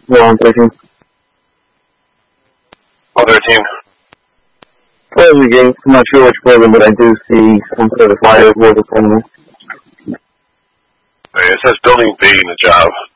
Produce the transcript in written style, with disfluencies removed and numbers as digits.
Well, I'm 13. Oh, 13. Probably games. I'm not sure which program, but I do see some sort of flyer board in front of me. It says building B in the job.